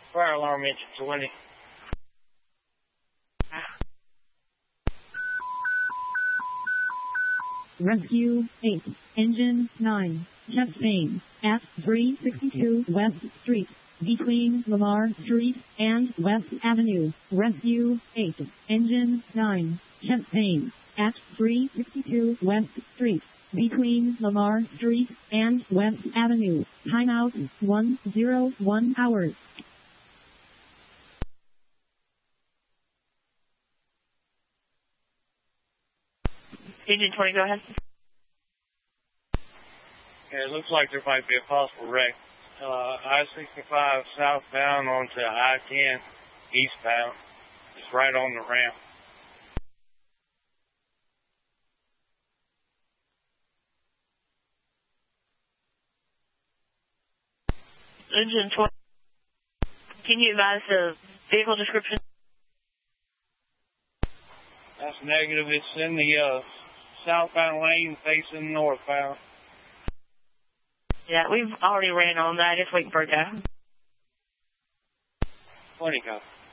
Fire alarm engine 20. Rescue 8, Engine 9, Chastain, at 362 West Street, between Lamar Street and West Avenue. Rescue 8, Engine 9, Chastain, at 362 West Street, between Lamar Street and West Avenue. Timeout 101 hours. Engine 20, go ahead. Yeah, it looks like there might be a possible wreck. I-65 southbound onto I-10 eastbound. It's right on the ramp. Engine 20, can you advise the vehicle description? That's negative. It's in the southbound lane facing northbound. Yeah, we've already ran on that. Just waiting for it to. 20 copy.